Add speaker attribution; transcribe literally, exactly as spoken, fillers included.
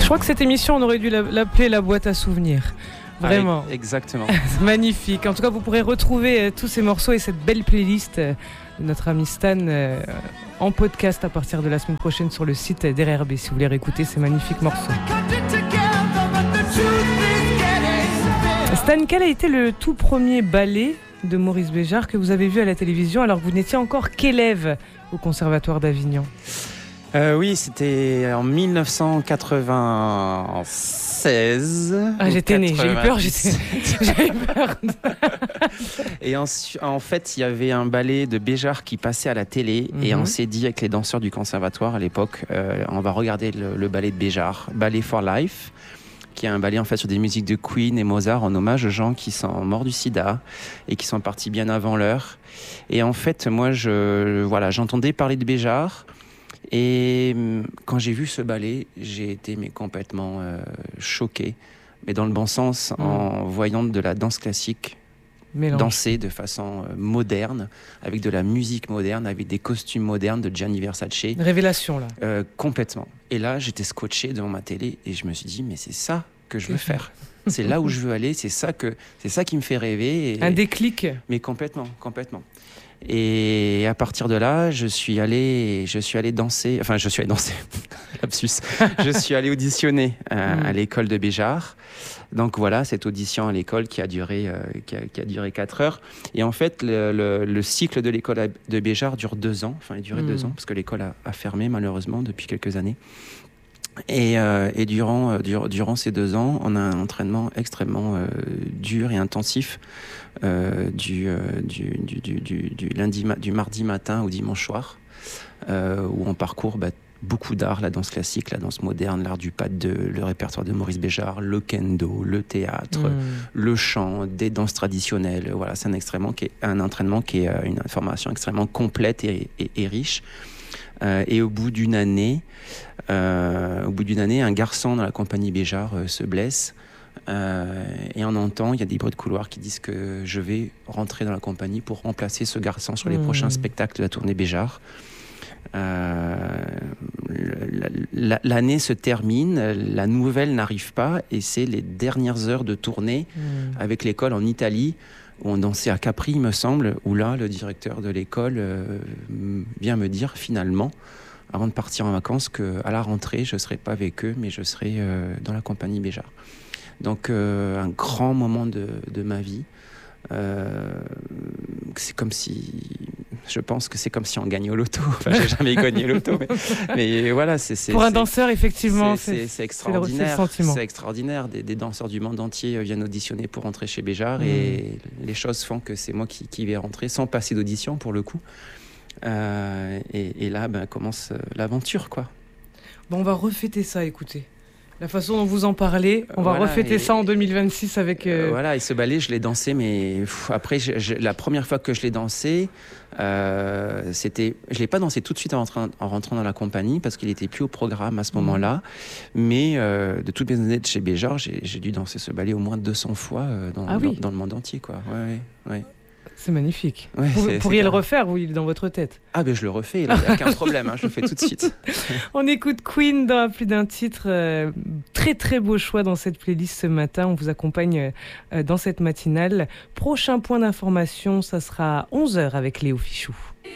Speaker 1: crois que cette émission, on aurait dû l'appeler la boîte à souvenirs. Vraiment.
Speaker 2: Ah, exactement.
Speaker 1: C'est magnifique. En tout cas, vous pourrez retrouver euh, tous ces morceaux et cette belle playlist euh, de notre ami Stan euh, en podcast à partir de la semaine prochaine sur le site d'R R B si vous voulez réécouter ces magnifiques morceaux. Stan, quel a été le tout premier ballet de Maurice Béjart que vous avez vu à la télévision alors que vous n'étiez encore qu'élève au Conservatoire d'Avignon?
Speaker 2: Euh, oui, c'était en dix-neuf cent quatre-vingt-seize.
Speaker 1: Ah, j'étais née, j'ai eu peur, j'étais... j'ai eu peur.
Speaker 2: Et en, en fait, il y avait un ballet de Béjart qui passait à la télé, mm-hmm. et on s'est dit avec les danseurs du conservatoire à l'époque, euh, on va regarder le, le ballet de Béjart, Ballet for Life, qui est un ballet en fait sur des musiques de Queen et Mozart en hommage aux gens qui sont morts du sida et qui sont partis bien avant l'heure. Et en fait, moi, je, voilà, j'entendais parler de Béjart. Et quand j'ai vu ce ballet, j'ai été mais complètement euh, choqué, mais dans le bon sens, mmh. en voyant de la danse classique Mélange. danser de façon euh, moderne, avec de la musique moderne, avec des costumes modernes de Gianni Versace.
Speaker 1: Une révélation là.
Speaker 2: Euh, complètement. Et là, j'étais scotché devant ma télé et je me suis dit, mais c'est ça que je veux faire. C'est là où je veux aller, c'est ça, que, c'est ça qui me fait rêver. Et,
Speaker 1: un déclic.
Speaker 2: Mais complètement, complètement. Et à partir de là, je suis allé, je suis allé danser, enfin je suis allé danser, lapsus, je suis allé auditionner à, à l'école de Béjart. Donc voilà, cette audition à l'école qui a duré, euh, qui a, qui a duré quatre heures. Et en fait, le, le, le cycle de l'école de Béjart dure deux ans, enfin il durait mmh. deux ans, parce que l'école a, a fermé malheureusement depuis quelques années. Et, euh, et durant, euh, dur, durant ces deux ans, on a un entraînement extrêmement euh, dur et intensif euh, du, euh, du, du, du, du, du, lundi, du mardi matin au dimanche soir, euh, où on parcourt bah, beaucoup d'art, la danse classique, la danse moderne, l'art du pas de deux, le répertoire de Maurice Béjart, le kendo, le théâtre, mmh. le chant, des danses traditionnelles. Voilà, c'est un, extrêmement qui est, un entraînement qui est une formation extrêmement complète et, et, et riche. Euh, et au bout d'une année, euh, au bout d'une année, un garçon dans la compagnie Béjart euh, se blesse euh, et on entend, il y a des bruits de couloir qui disent que je vais rentrer dans la compagnie pour remplacer ce garçon sur les mmh. prochains spectacles de la tournée Béjart. Euh, l'année se termine, la nouvelle n'arrive pas et c'est les dernières heures de tournée mmh. avec l'école en Italie. Où on dansait à Capri, il me semble, où là, le directeur de l'école euh, vient me dire finalement, avant de partir en vacances, qu'à la rentrée, je ne serai pas avec eux, mais je serai euh, dans la compagnie Béjart. Donc, euh, un grand moment de, de ma vie. Euh, c'est comme si... Je pense que c'est comme si on gagnait au loto. Enfin, j'ai jamais gagné au loto, mais, mais voilà, c'est, c'est
Speaker 1: pour un
Speaker 2: c'est,
Speaker 1: danseur, effectivement,
Speaker 2: c'est, c'est, c'est extraordinaire. C'est, c'est extraordinaire. Des, des danseurs du monde entier viennent auditionner pour rentrer chez Béjart, mmh. et les choses font que c'est moi qui, qui vais rentrer sans passer d'audition pour le coup. Euh, et, et là, ben, commence l'aventure, quoi.
Speaker 1: Bon, on va refêter ça. Écoutez. La façon dont vous en parlez, on va
Speaker 2: voilà,
Speaker 1: refêter
Speaker 2: et,
Speaker 1: ça en deux mille vingt-six avec... Euh...
Speaker 2: Voilà, et ce ballet, je l'ai dansé, mais pff, après, je, je, la première fois que je l'ai dansé, euh, c'était... Je ne l'ai pas dansé tout de suite en rentrant, en rentrant dans la compagnie, parce qu'il n'était plus au programme à ce mmh. moment-là. Mais euh, de toutes mes années de chez Béjart, j'ai, j'ai dû danser ce ballet au moins deux cents fois euh, dans, ah oui. dans, dans le monde entier, quoi. Ouais, ouais, ouais.
Speaker 1: C'est magnifique.
Speaker 2: Ouais,
Speaker 1: vous
Speaker 2: c'est,
Speaker 1: pourriez
Speaker 2: c'est
Speaker 1: le refaire, oui, dans votre tête.
Speaker 2: Ah ben je le refais, il n'y a aucun problème, hein, je le fais tout de suite.
Speaker 1: On écoute Queen dans plus d'un titre. Euh, très très beau choix dans cette playlist ce matin. On vous accompagne euh, dans cette matinale. Prochain point d'information, ça sera à onze heures avec Léo Fichou.